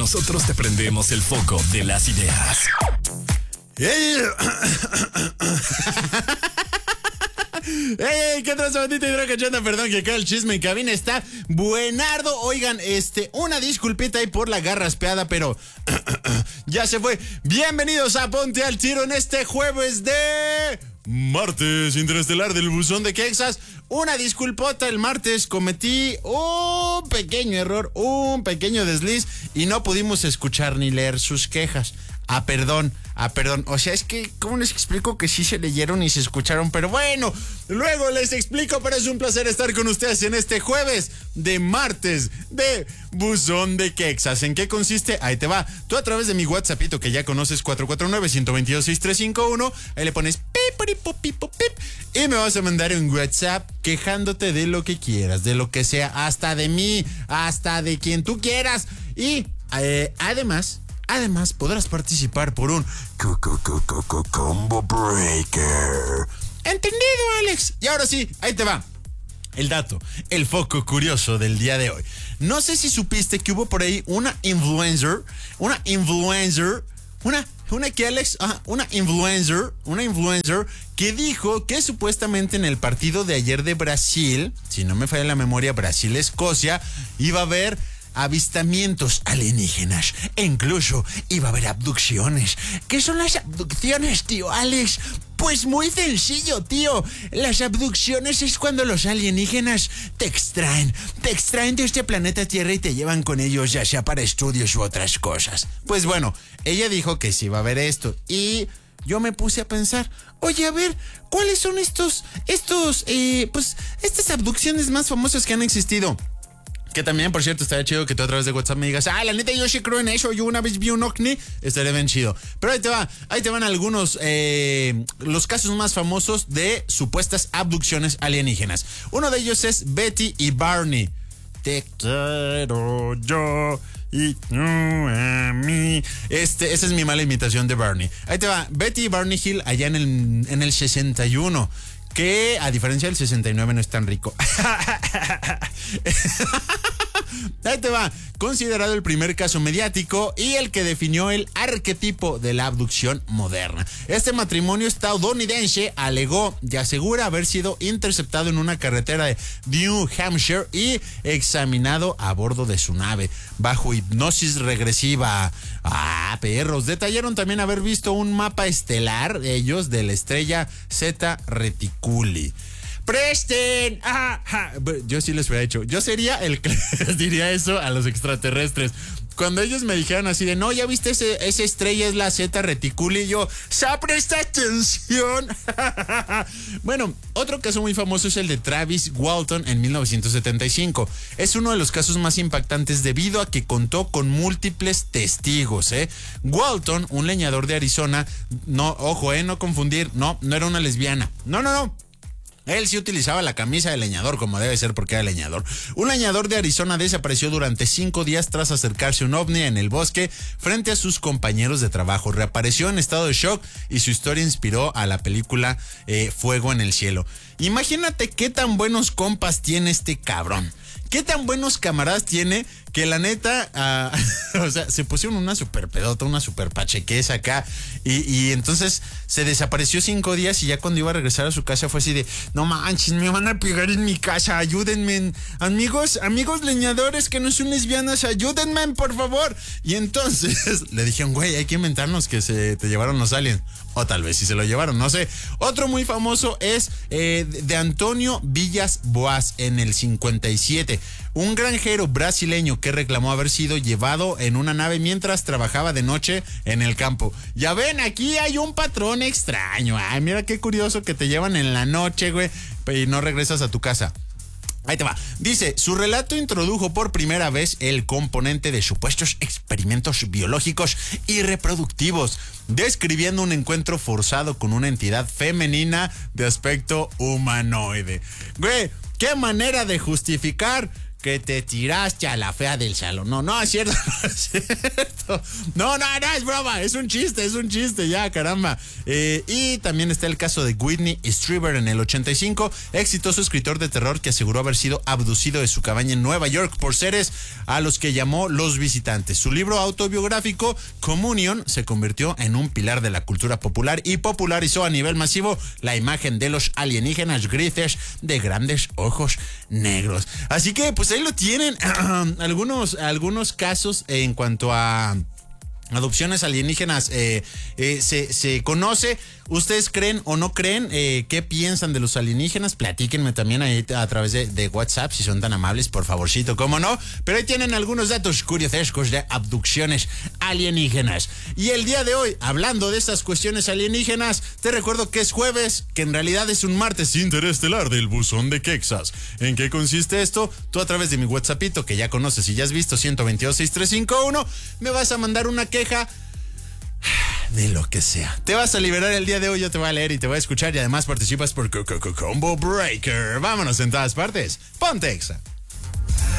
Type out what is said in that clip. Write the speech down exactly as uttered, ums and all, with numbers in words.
nosotros te prendemos el foco de las ideas. ¡Ey! ¡Ey! ¿Qué traes, bandita hidrocachanda? Perdón, que acá el chisme en cabina está buenardo. Oigan, este, una disculpita ahí por la garraspeada, pero ya se fue. Bienvenidos a Ponte al Tiro en este jueves de martes interestelar del buzón de Quexas. Una disculpota, el martes cometí un pequeño error, un pequeño desliz y no pudimos escuchar ni leer sus quejas. Ah, perdón, ah, perdón. O sea, es que, ¿cómo les explico que sí se leyeron y se escucharon? Pero bueno, luego les explico, pero es un placer estar con ustedes en este jueves de martes de Buzón de Quexas. ¿En qué consiste? Ahí te va. Tú a través de mi WhatsAppito que ya conoces, cuatro cuatro nueve, uno dos dos, seis tres cinco uno, ahí le pones pip, pip, pip, pip, y me vas a mandar un WhatsApp quejándote de lo que quieras, de lo que sea, hasta de mí, hasta de quien tú quieras. Y eh, además... Además, podrás participar por un Combo Breaker. ¿Entendido, Alex? Y ahora sí, ahí te va el dato, el foco curioso del día de hoy. No sé si supiste que hubo por ahí una influencer, una influencer, una, una que Alex, ajá, una influencer, una influencer que dijo que supuestamente en el partido de ayer de Brasil, si no me falla la memoria, Brasil-Escocia, iba a haber avistamientos alienígenas e incluso iba a haber abducciones. ¿Qué son las abducciones, tío Alex? Pues muy sencillo, tío. Las abducciones es cuando los alienígenas te extraen, te extraen de este planeta Tierra y te llevan con ellos, ya sea para estudios u otras cosas. Pues bueno, ella dijo que sí iba a haber esto y yo me puse a pensar, oye, a ver, ¿cuáles son estos, estos, eh, pues, estas abducciones más famosas que han existido? Que también, por cierto, estaría chido que tú a través de WhatsApp me digas, ah, la neta, yo sí creo en eso, yo una vez vi un ovni, estaría bien chido. Pero ahí te va, ahí te van algunos, eh, los casos más famosos de supuestas abducciones alienígenas. Uno de ellos es Betty y Barney. Te quiero yo y tú a mí. Este, esa es mi mala imitación de Barney. Ahí te va, Betty y Barney Hill allá en el, en el sesenta y uno. Que a diferencia del sesenta y nueve no es tan rico. Ahí te va. Considerado el primer caso mediático y el que definió el arquetipo de la abducción moderna. Este matrimonio estadounidense alegó y asegura haber sido interceptado en una carretera de New Hampshire y examinado a bordo de su nave bajo hipnosis regresiva. Ah, perros. Detallaron también haber visto un mapa estelar, ellos, de la estrella Zeta Reticuli. ¡Presten! ¡Ah! ¡Ah! Yo sí les hubiera hecho. Yo sería el que les diría eso a los extraterrestres. Cuando ellos me dijeron así de, no, ya viste, ese, esa estrella es la Zeta Reticuli, y yo, ¡sa, presta atención! Bueno, otro caso muy famoso es el de Travis Walton en mil novecientos setenta y cinco. Es uno de los casos más impactantes debido a que contó con múltiples testigos, ¿eh? Walton, un leñador de Arizona, no, ojo, ¿eh? No confundir, no, no era una lesbiana. No, no, no. Él sí utilizaba la camisa de leñador como debe ser porque era leñador. Un leñador de Arizona desapareció durante cinco días tras acercarse a un ovni en el bosque frente a sus compañeros de trabajo. Reapareció en estado de shock y su historia inspiró a la película eh, Fuego en el Cielo. Imagínate qué tan buenos compas tiene este cabrón. ¿Qué tan buenos camaradas tiene que la neta, uh, o sea, se pusieron una super pedota, una super pachequeza acá y, y entonces se desapareció cinco días y ya cuando iba a regresar a su casa fue así de, no manches, me van a pegar en mi casa, ayúdenme, amigos, amigos leñadores que no son lesbianas, ayúdenme, por favor. Y entonces le dijeron, güey, hay que inventarnos que se te llevaron los aliens. O tal vez si se lo llevaron, no sé. Otro muy famoso es eh, de Antonio Villas Boas en el cincuenta y siete. Un granjero brasileño que reclamó haber sido llevado en una nave mientras trabajaba de noche en el campo. Ya ven, aquí hay un patrón extraño. Ay, mira qué curioso que te llevan en la noche, güey, y no regresas a tu casa. Ahí te va. Dice, su relato introdujo por primera vez el componente de supuestos experimentos biológicos y reproductivos, describiendo un encuentro forzado con una entidad femenina de aspecto humanoide. Güey, qué manera de justificar que te tiraste a la fea del salón. No, no es cierto, no es cierto. eso. No, no, no, es broma, es un chiste, es un chiste, ya, caramba. Eh, y también está el caso de Whitney Strieber en el ochenta y cinco, exitoso escritor de terror que aseguró haber sido abducido de su cabaña en Nueva York por seres a los que llamó los visitantes. Su libro autobiográfico, Communion, se convirtió en un pilar de la cultura popular y popularizó a nivel masivo la imagen de los alienígenas grises de grandes ojos negros. Así que, pues ahí lo tienen. algunos, algunos casos en cuanto a adopciones alienígenas eh, eh, se, se conoce. ¿Ustedes creen o no creen? Eh, ¿Qué piensan de los alienígenas? Platíquenme también ahí a través de, de WhatsApp, si son tan amables, por favorcito, cómo no. Pero ahí tienen algunos datos curiosescos de abducciones alienígenas. Y el día de hoy, hablando de estas cuestiones alienígenas, te recuerdo que es jueves, que en realidad es un martes interestelar del buzón de Quexas. ¿En qué consiste esto? Tú a través de mi WhatsAppito, que ya conoces y ya has visto, uno dos dos, seis tres cinco uno, me vas a mandar una queja de lo que sea. Te vas a liberar el día de hoy, yo te voy a leer y te voy a escuchar y además participas por Combo Breaker. Vámonos en todas partes. Ponte Exa.